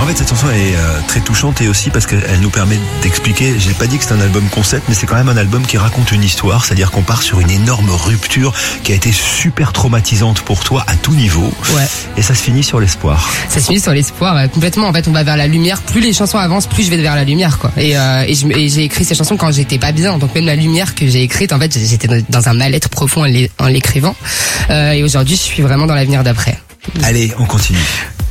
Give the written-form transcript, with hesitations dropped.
En fait, cette chanson est très touchante et aussi parce qu'elle nous permet d'expliquer, j'ai pas dit que c'est un album concept, mais c'est quand même un album qui raconte une histoire, c'est-à-dire qu'on part sur une énorme rupture qui a été super traumatisante pour toi à tout niveau. Ouais. Et ça se finit sur l'espoir. Ça se finit sur l'espoir, complètement. En fait, on va vers la lumière. Plus les chansons avancent, plus je vais vers la lumière, quoi. Et j'ai écrit ces chansons quand j'étais pas bien. Donc même la lumière que j'ai écrite, en fait, j'étais dans un mal-être profond en l'écrivant. Et aujourd'hui, je suis vraiment dans l'avenir d'après. Allez, on continue.